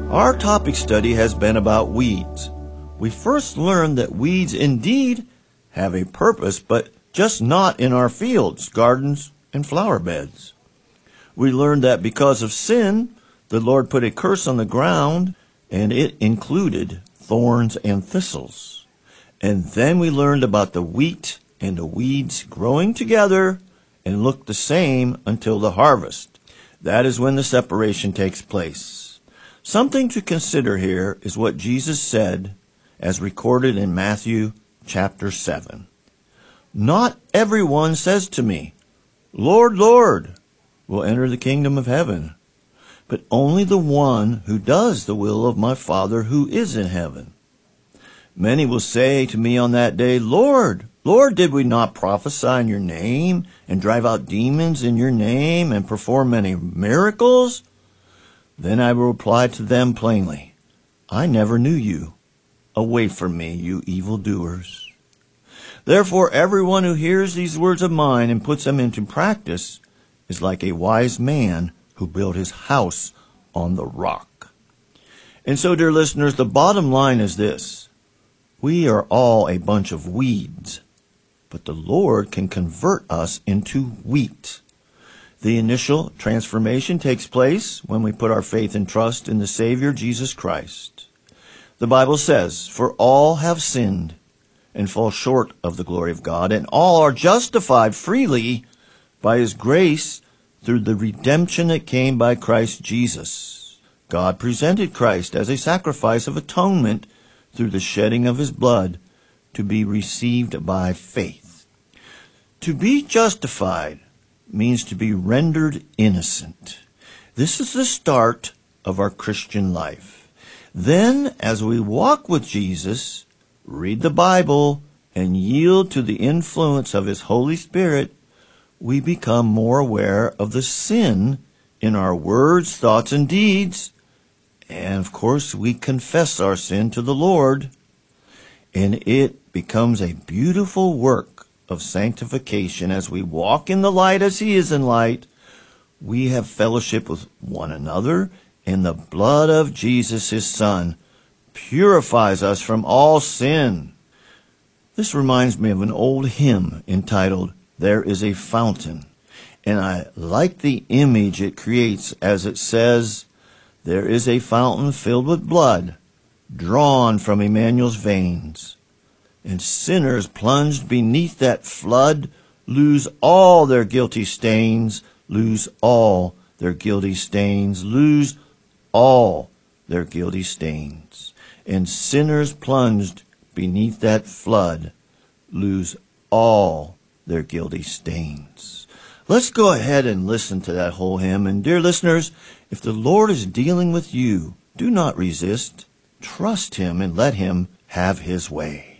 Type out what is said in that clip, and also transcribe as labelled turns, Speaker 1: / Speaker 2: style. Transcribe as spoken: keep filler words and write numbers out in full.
Speaker 1: Our topic study has been about weeds. We first learned that weeds indeed have a purpose, but just not in our fields, gardens, and flower beds. We learned that because of sin, the Lord put a curse on the ground, and it included thorns and thistles. And then we learned about the wheat and the weeds growing together and look the same until the harvest. That is when the separation takes place. Something to consider here is what Jesus said as recorded in Matthew chapter seven. Not everyone says to me, Lord, Lord, will enter the kingdom of heaven, but only the one who does the will of my Father who is in heaven. Many will say to me on that day, Lord, Lord, did we not prophesy in your name and drive out demons in your name and perform many miracles? Then I will reply to them plainly, I never knew you. Away from me, you evildoers. Therefore, everyone who hears these words of mine and puts them into practice is like a wise man who built his house on the rock. And so, dear listeners, the bottom line is this. We are all a bunch of weeds, but the Lord can convert us into wheat. The initial transformation takes place when we put our faith and trust in the Savior, Jesus Christ. The Bible says, for all have sinned and fall short of the glory of God, and all are justified freely by his grace through the redemption that came by Christ Jesus. God presented Christ as a sacrifice of atonement through the shedding of his blood to be received by faith. To be justified means to be rendered innocent. This is the start of our Christian life. Then, as we walk with Jesus, read the Bible, and yield to the influence of his Holy Spirit, we become more aware of the sin in our words, thoughts, and deeds. And, of course, we confess our sin to the Lord, and it becomes a beautiful work of sanctification. As we walk in the light as he is in light, we have fellowship with one another, and the blood of Jesus, his Son, purifies us from all sin. This reminds me of an old hymn entitled, There is a Fountain, and I like the image it creates as it says, There is a fountain filled with blood, drawn from Emmanuel's veins, and sinners plunged beneath that flood lose all their guilty stains, lose all their guilty stains, lose all their guilty stains. And sinners plunged beneath that flood lose all their guilty stains. Let's go ahead and listen to that whole hymn. And dear listeners, if the Lord is dealing with you, do not resist. Trust him and let him have his way.